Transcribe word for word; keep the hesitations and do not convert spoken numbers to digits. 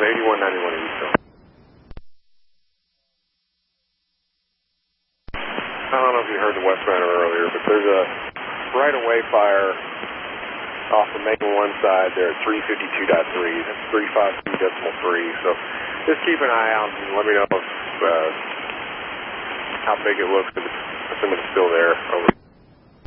eighty-one ninety-one East. I don't know if you heard the West Banner earlier, but there's a right-of-way fire off the main one side there at three fifty-two point three. That's three fifty-two point three. So just keep an eye out and let me know if, uh, how big it looks. Assuming it's still there. Over.